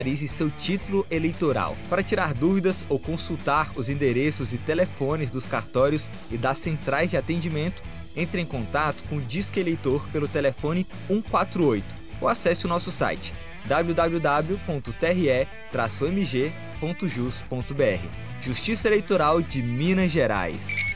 Regularize seu título eleitoral. Para tirar dúvidas ou consultar os endereços e telefones dos cartórios e das centrais de atendimento, entre em contato com o Disque Eleitor pelo telefone 148 ou acesse o nosso site www.tre-mg.jus.br. Justiça Eleitoral de Minas Gerais.